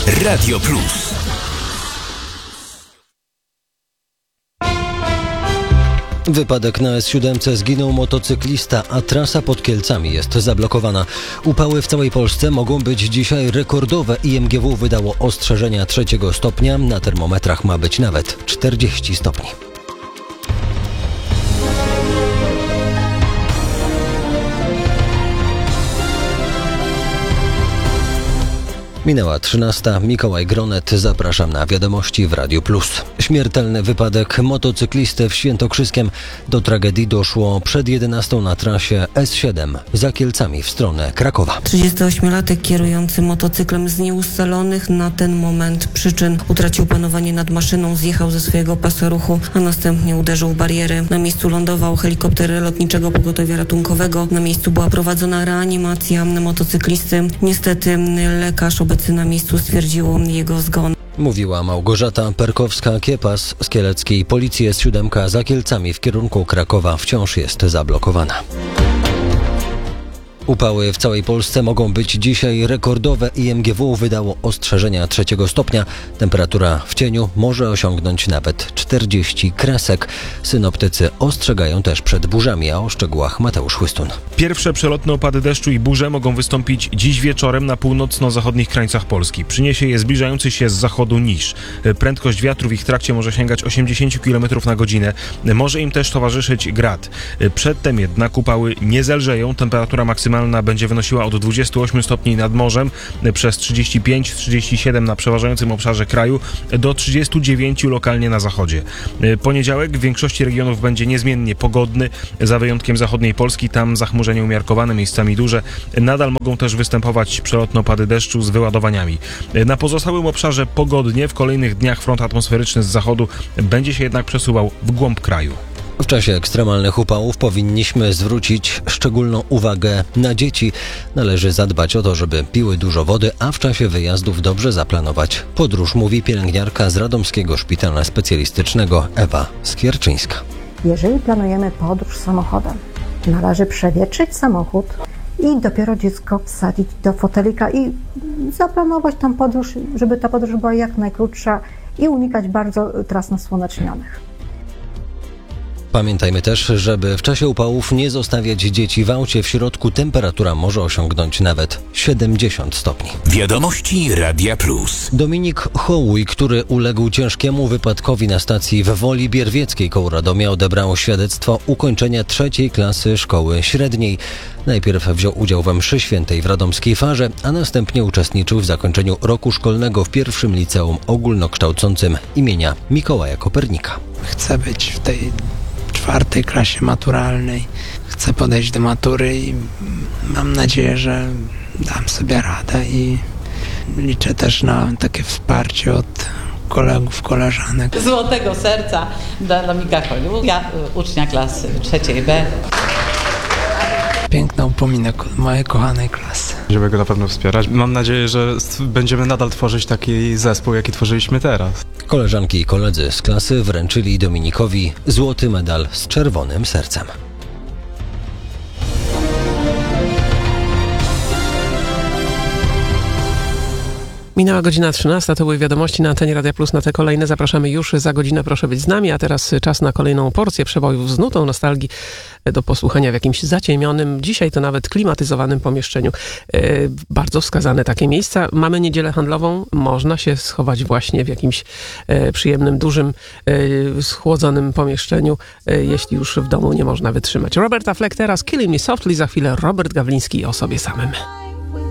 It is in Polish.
Radio Plus. Wypadek na S7 zginął motocyklista, a trasa pod Kielcami jest zablokowana. Upały w całej Polsce mogą być dzisiaj rekordowe. IMGW wydało ostrzeżenia 3 stopnia. Na termometrach ma być nawet 40 stopni. Minęła 13. Mikołaj Gronet. Zapraszam na wiadomości w Radiu Plus. Śmiertelny wypadek motocyklisty w Świętokrzyskiem. Do tragedii doszło przed 11 na trasie S7 za Kielcami w stronę Krakowa. 38-latek kierujący motocyklem z nieustalonych na ten moment przyczyn utracił panowanie nad maszyną, zjechał ze swojego pasa ruchu, a następnie uderzył w barierę. Na miejscu lądował helikopter Lotniczego Pogotowia Ratunkowego. Na miejscu była prowadzona reanimacja motocyklisty. Niestety lekarz obecny na miejscu stwierdził jego zgon. Mówiła Małgorzata Perkowska-Kiepas z kieleckiej. Policji S7 za Kielcami w kierunku Krakowa wciąż jest zablokowana. Upały w całej Polsce mogą być dzisiaj rekordowe. IMGW wydało ostrzeżenia 3 stopnia. Temperatura w cieniu może osiągnąć nawet 40 kresek. Synoptycy ostrzegają też przed burzami, a o szczegółach Mateusz Chłystun. Pierwsze przelotne opady deszczu i burze mogą wystąpić dziś wieczorem na północno-zachodnich krańcach Polski. Przyniesie je zbliżający się z zachodu niż. Prędkość wiatru w ich trakcie może sięgać 80 km na godzinę. Może im też towarzyszyć grad. Przedtem jednak upały nie zelżeją. Temperatura maksymalna będzie wynosiła od 28 stopni nad morzem przez 35-37 na przeważającym obszarze kraju do 39 lokalnie na zachodzie. Poniedziałek w większości regionów będzie niezmiennie pogodny, za wyjątkiem zachodniej Polski. Tam zachmurzenie umiarkowane, miejscami duże. Nadal mogą też występować przelotne opady deszczu z wyładowaniami. Na pozostałym obszarze pogodnie. W kolejnych dniach front atmosferyczny z zachodu będzie się jednak przesuwał w głąb kraju. W czasie ekstremalnych upałów powinniśmy zwrócić szczególną uwagę na dzieci. Należy zadbać o to, żeby piły dużo wody, a w czasie wyjazdów dobrze zaplanować podróż, mówi pielęgniarka z Radomskiego Szpitala Specjalistycznego Ewa Skierczyńska. Jeżeli planujemy podróż samochodem, należy przewietrzyć samochód i dopiero dziecko wsadzić do fotelika i zaplanować tą podróż, żeby ta podróż była jak najkrótsza i unikać bardzo tras nasłonecznionych. Pamiętajmy też, żeby w czasie upałów nie zostawiać dzieci w aucie. W środku temperatura może osiągnąć nawet 70 stopni. Wiadomości Radia Plus. Dominik Hołuj, który uległ ciężkiemu wypadkowi na stacji w Woli Bierwieckiej koło Radomia, odebrał świadectwo ukończenia 3. klasy szkoły średniej. Najpierw wziął udział we mszy świętej w radomskiej Farze, a następnie uczestniczył w zakończeniu roku szkolnego w pierwszym liceum ogólnokształcącym imienia Mikołaja Kopernika. Chcę być w tej 4. klasie maturalnej. Chcę podejść do matury i mam nadzieję, że dam sobie radę i liczę też na takie wsparcie od kolegów, koleżanek. Złotego serca dla Domika Hołuja, ucznia klasy 3 B. Piękny upominek mojej kochanej klasy. Będziemy go na pewno wspierać. Mam nadzieję, że będziemy nadal tworzyć taki zespół, jaki tworzyliśmy teraz. Koleżanki i koledzy z klasy wręczyli Dominikowi złoty medal z czerwonym sercem. Minęła godzina 13, to były wiadomości na antenie Radia Plus. Na te kolejne zapraszamy już za godzinę, proszę być z nami, a teraz czas na kolejną porcję przebojów z nutą nostalgii do posłuchania w jakimś zaciemnionym, dzisiaj to nawet klimatyzowanym pomieszczeniu. Bardzo wskazane takie miejsca. Mamy niedzielę handlową, można się schować właśnie w jakimś przyjemnym, dużym, schłodzonym pomieszczeniu, jeśli już w domu nie można wytrzymać. Roberta Fleck teraz, Killing Me Softly, za chwilę Robert Gawliński o sobie samym.